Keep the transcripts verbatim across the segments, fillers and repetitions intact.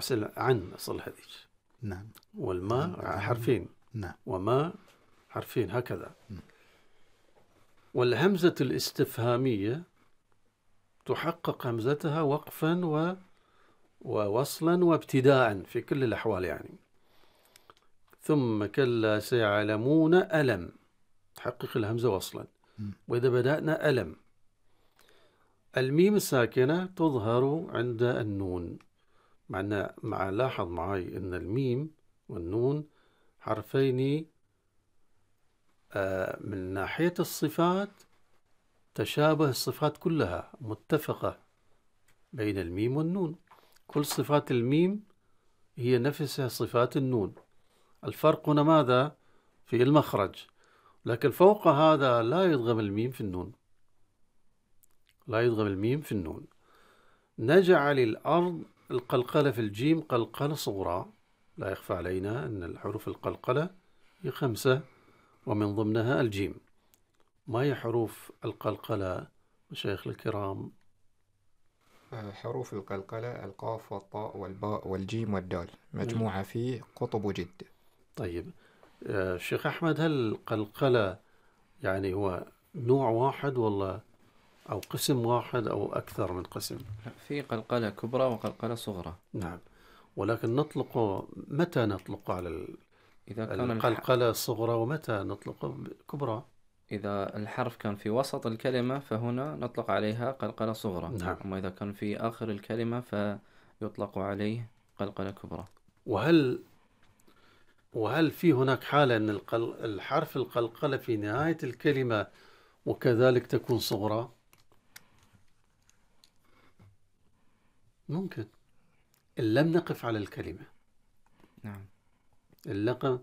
أصل عن أصل هذيك. نعم. والما حرفين. نعم. وما حرفين هكذا. م. والهمزة الاستفهامية تحقق همزتها وقفا و ووصلا وابتداء في كل الأحوال يعني. ثم كلا سيعلمون ألم، تحقق الهمزة وصلا. م. وإذا بدأنا ألم. الميم الساكنة تظهر عند النون. معنا مع لاحظ معي أن الميم والنون حرفين آه من ناحية الصفات تشابه الصفات كلها متفقة بين الميم والنون. كل صفات الميم هي نفسها صفات النون. الفرق هنا ماذا؟ في المخرج. لكن فوق هذا لا يضغم الميم في النون، لا يضغم الميم في النون. نجعل الأرض القلقلة في الجيم قلقلة صغرى. لا يخفى علينا أن الحروف القلقلة هي خمسة ومن ضمنها الجيم. ما هي حروف القلقلة مشايخ الكرام؟ حروف القلقلة القاف والطاء والباء والجيم والدال، مجموعة في قطب جد. طيب الشيخ أحمد، هل القلقلة يعني هو نوع واحد ولا أو قسم واحد أو أكثر من قسم؟ في قلقلة كبرى وقلقلة صغرى. نعم، ولكن نطلق متى نطلق على ال... إذا كان القلقلة الصغرى ومتى نطلق كبرى؟ إذا الحرف كان في وسط الكلمة فهنا نطلق عليها قلقلة صغرى. نعم. أما إذا كان في آخر الكلمة فيطلق عليه قلقلة كبرى. وهل وهل في هناك حالة أن القل... الحرف القلقلة في نهاية الكلمة وكذلك تكون صغرى؟ ممكن إن لم نقف على الكلمة. نعم. اللقم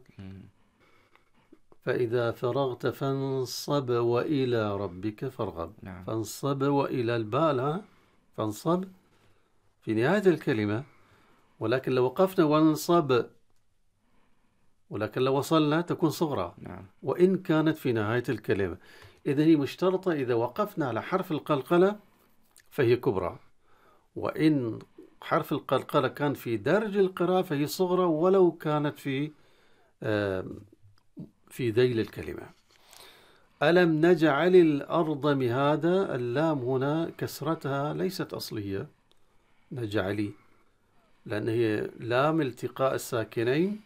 فإذا فرغت فانصب وإلى ربك فارغب. نعم. فانصب وإلى الباء فانصب في نهاية الكلمة، ولكن لو وقفنا وانصب، ولكن لو وصلنا تكون صغرى. نعم. وإن كانت في نهاية الكلمة. إذن هي مشترطة إذا وقفنا على حرف القلقلة فهي كبرى، وإن حرف القلقلة كان في درج القراءة فهي صغرى ولو كانت في في ذيل الكلمة. ألم نجعل الأرض مهادا، اللام هنا كسرتها ليست أصلية نجعلي، لأن هي لام التقاء الساكنين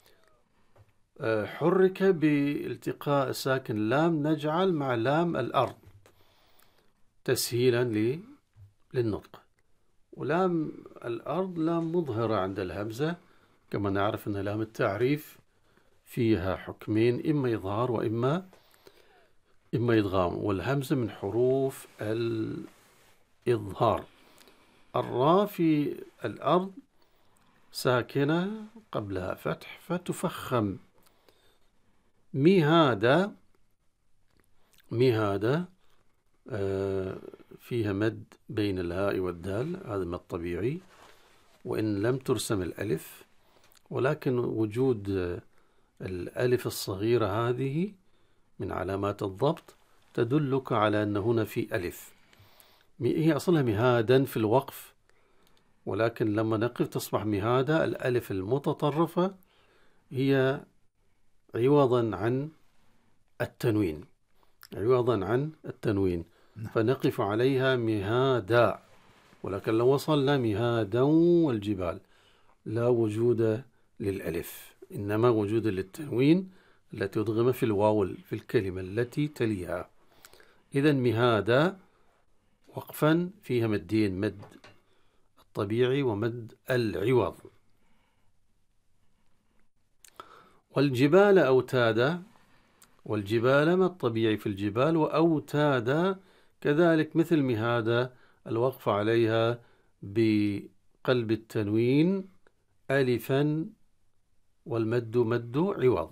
حرك بالتقاء الساكن لام نجعل مع لام الأرض تسهيلا للنطق. ولام الأرض لام مظهرة عند الهمزة، كما نعرف أن لام التعريف فيها حكمين، إما إظهار وإما إما إدغام، والهمزة من حروف الإظهار. الراء في الأرض ساكنة قبلها فتح فتفخم. مهادة مهادة آه فيها مد بين الهاء والدال، هذا مد طبيعي وإن لم ترسم الألف، ولكن وجود الألف الصغيرة هذه من علامات الضبط تدلك على أن هنا في ألف. هي أصلها مهادا في الوقف، ولكن لما نقف تصبح مهادة. الألف المتطرفة هي عوضا عن التنوين، عوضا عن التنوين فنقف عليها مهادا. ولكن لو وصلنا مهادا والجبال لا وجود للألف، إنما وجود للتنوين التي تضغم في الواو في الكلمة التي تليها. إذن مهادا وقفا فيها مدين، مد الطبيعي ومد العوض. والجبال أوتادا، والجبال ما الطبيعي في الجبال، وأوتادا كذلك مثل مهادا الوقف عليها بقلب التنوين ألفا والمد مد عوض.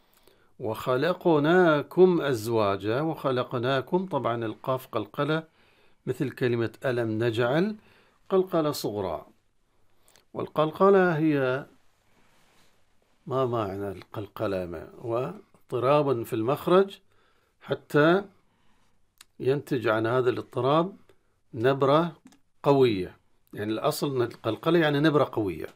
وخلقناكم أزواجا، وخلقناكم طبعا القاف قلقلة مثل كلمة ألم نجعل قلقلة صغرى. والقلقلة هي ما معنى القلقلة؟ واضطراب في المخرج حتى ينتج عن هذا الاضطراب نبرة قوية. يعني الأصل أن القلقلة يعني نبرة قوية،